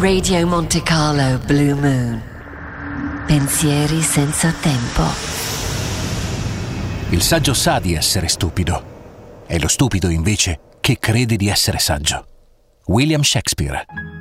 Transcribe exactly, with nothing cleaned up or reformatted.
Radio Monte Carlo Blue Moon. Pensieri senza tempo. Il saggio sa di essere stupido. È lo stupido, invece, che crede di essere saggio. William Shakespeare.